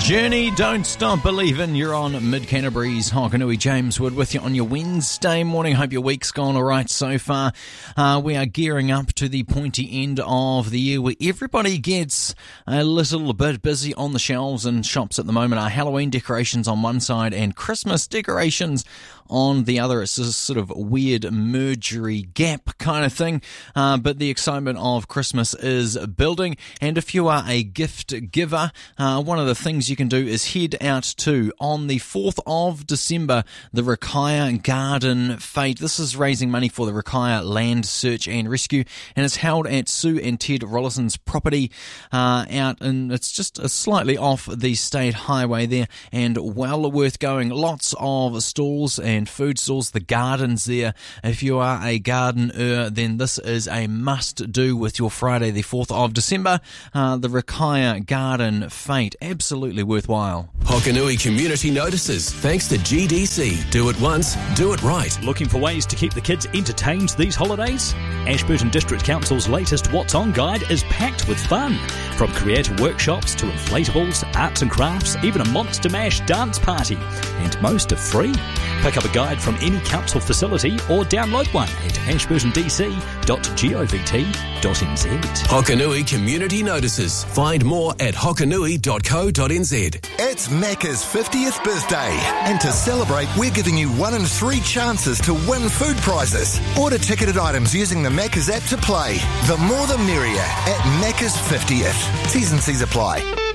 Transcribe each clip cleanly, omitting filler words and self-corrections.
Journey, Don't Stop Believin'. You're on Mid-Canterbury's Hokanui. James Wood with you on your Wednesday morning. Hope your week's gone all right so far. We are gearing up to the pointy end of the year where everybody gets a little bit busy on the shelves and shops at the moment. Our Halloween decorations on one side and Christmas decorations on the other. It's this sort of weird mergery gap kind of thing, but the excitement of Christmas is building. And if you are a gift giver, one of the things you can do is head out to, on the 4th of December, the Rakaia Garden Fete. This is raising money for the Rakaia Land Search and Rescue, and it's held at Sue and Ted Rollison's property out, and it's just slightly off the state highway there, and well worth going. Lots of stalls and food stalls, the gardens there. If you are a gardener, then this is a must-do with your Friday, the 4th of December, the Rakaia Garden Fete. Absolutely worthwhile. Hokanui Community Notices. Thanks to GDC. Do it once, do it right. Looking for ways to keep the kids entertained these holidays? Ashburton District Council's latest What's On guide is packed with fun. From creative workshops to inflatables, arts and crafts, even a Monster Mash dance party. And most are free. Pick up a guide from any council facility or download one at ashburtondc.govt.nz. Hokanui Community Notices. Find more at hokanui.co.nz. It's Macca's 50th birthday, and to celebrate, we're giving you 1 in 3 chances to win food prizes. Order ticketed items using the Macca's app to play. The more the merrier at Macca's 50th. T's and C's apply.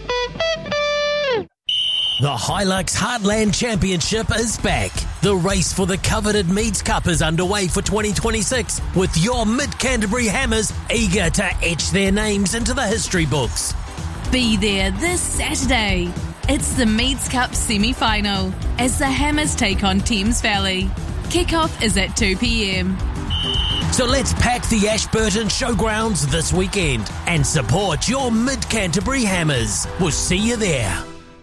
The Hilux Heartland Championship is back. The race for the coveted Meads Cup is underway for 2026, with your Mid-Canterbury Hammers eager to etch their names into the history books. Be there this Saturday. It's the Meads Cup semi-final as the Hammers take on Thames Valley. Kick-off is at 2 p.m. So let's pack the Ashburton Showgrounds this weekend and support your Mid-Canterbury Hammers. We'll see you there.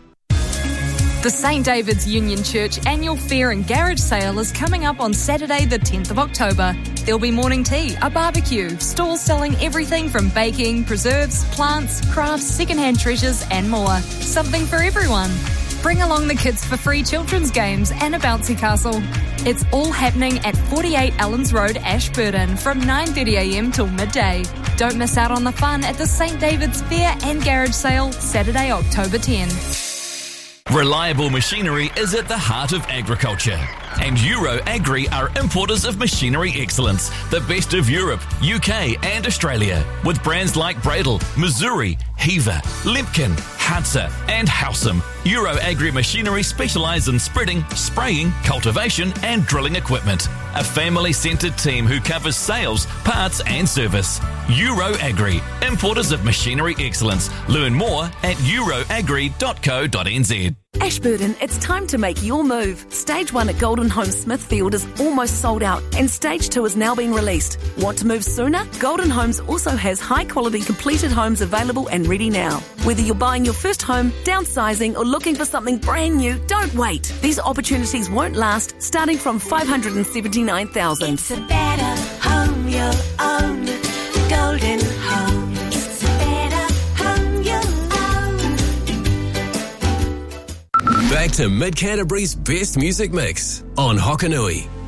The St David's Union Church annual fair and garage sale is coming up on Saturday the 10th of October. There'll be morning tea, a barbecue, stalls selling everything from baking, preserves, plants, crafts, second-hand treasures and more. Something for everyone. Bring along the kids for free children's games and a bouncy castle. It's all happening at 48 Allens Road, Ashburton from 9:30am till midday. Don't miss out on the fun at the St David's Fair and Garage Sale, Saturday, October 10. Reliable machinery is at the heart of agriculture. And Euro Agri are importers of machinery excellence, the best of Europe, UK and Australia, with brands like Bradle, Missouri, Heaver, Lemkin, Hadza and Howsam. Euro Agri Machinery specialise in spreading, spraying, cultivation and drilling equipment. A family-centred team who covers sales, parts and service. Euro Agri, importers of machinery excellence. Learn more at euroagri.co.nz. Ashburton, it's time to make your move. Stage 1 at Golden Homes Smithfield is almost sold out and Stage 2 has now been released. Want to move sooner? Golden Homes also has high-quality completed homes available and ready now. Whether you're buying your first home, downsizing or looking for something brand new, don't wait. These opportunities won't last, starting from $579,000. It's a better home you'll own. Golden Homes. It's a better home you'll own. Back to Mid-Canterbury's best music mix on Hokanui.